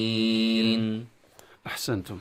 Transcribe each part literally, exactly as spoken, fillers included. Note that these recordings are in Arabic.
أحسنتم.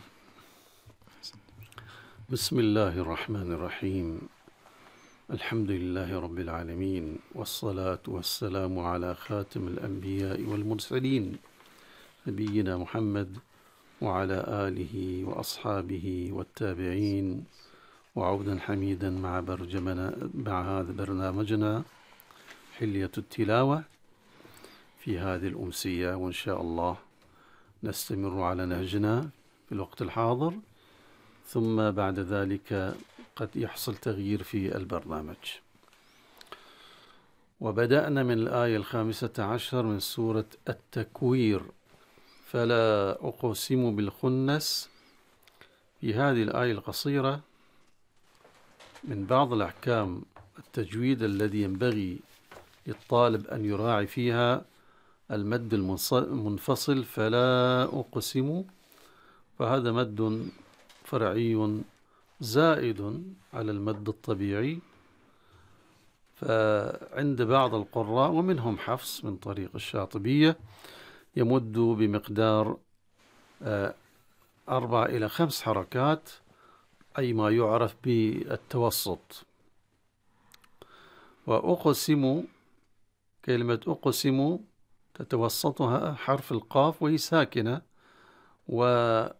بسم الله الرحمن الرحيم. الحمد لله رب العالمين، والصلاة والسلام على خاتم الأنبياء والمرسلين نبينا محمد وعلى آله وأصحابه والتابعين، وعودا حميدا مع برجمنا مع هذا برنامجنا حلية التلاوة في هذه الأمسية، وإن شاء الله نستمر على نهجنا في الوقت الحاضر، ثم بعد ذلك قد يحصل تغيير في البرنامج. وبدأنا من الآية الخامسة عشر من سورة التكوير: فلا أقسم بالخنس. في هذه الآية القصيرة من بعض الأحكام التجويد الذي ينبغي للطالب أن يراعي فيها المد المنفصل فلا أقسم، فهذا مد فرعي زائد على المد الطبيعي. فعند بعض القراء ومنهم حفص من طريق الشاطبية يمد بمقدار أربع إلى خمس حركات، أي ما يعرف بالتوسط. وأقسم، كلمة أقسم تتوسطها حرف القاف وهي ساكنة، وحكمها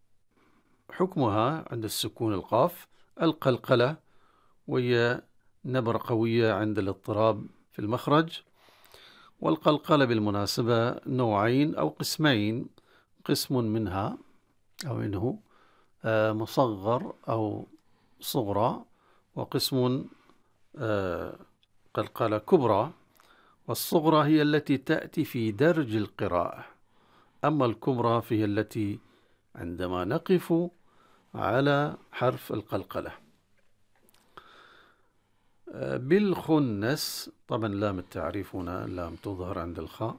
عند السكون القاف القلقلة، وهي نبرة قوية عند الاضطراب في المخرج. والقلقلة بالمناسبة نوعين أو قسمين: قسم منها أو منه مصغر أو صغرى، وقسم قلقلة كبرى. والصغرى هي التي تأتي في درج القراءة، أما الكبرى فهي التي عندما نقف على حرف القلقلة. بالخنس، طبعا لام التعريف هنا لام تظهر عند الخاء.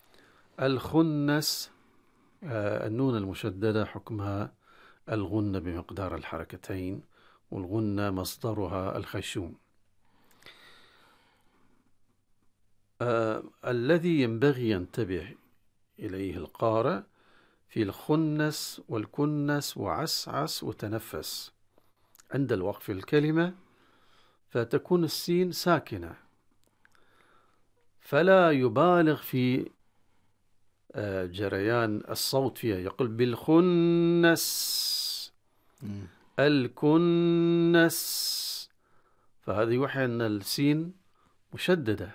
الخنس النون المشددة حكمها الغنة بمقدار الحركتين، والغنة مصدرها الخشوم. آه الذي ينبغي ينتبه إليه القارئ في الخنس والكنس وعسعس وتنفس عند الوقف الكلمة، فتكون السين ساكنة، فلا يبالغ في آه جريان الصوت فيها. يقول بالخنس، الكنس، فهذا يوحي أن السين مشددة.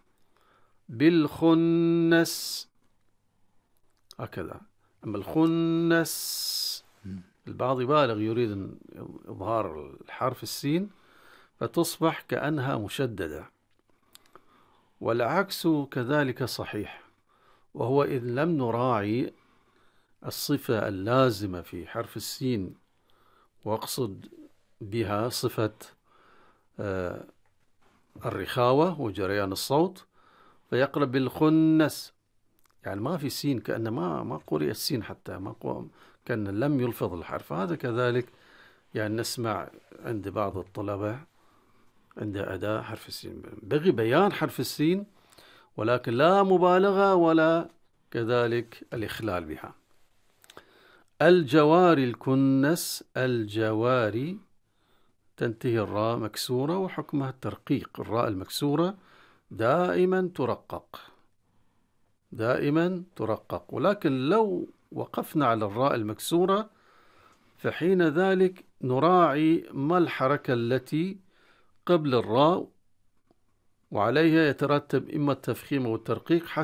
بالخنس هكذا. أما الخنس البعض يبالغ، يريد إظهار الحرف السين فتصبح كأنها مشددة، والعكس كذلك صحيح، وهو إذ لم نراعي الصفة اللازمة في حرف السين، واقصد بها صفة آه الرخاوة وجريان الصوت، فيقرب بالخنس، يعني ما في سين، كأن ما ما قرئ السين، حتى ما كان لم يلفظ الحرف. هذا كذلك يعني نسمع عند بعض الطلبة عند أداء حرف السين، بغي بيان حرف السين ولكن لا مبالغة ولا كذلك الإخلال بها. الجواري الكنس، الجواري تنتهي الراء مكسورة وحكمها الترقيق. الراء المكسورة دائما ترقق، دائما ترقق، ولكن لو وقفنا على الراء المكسورة فحين ذلك نراعي ما الحركة التي قبل الراء، وعليها يترتب إما التفخيم والترقيق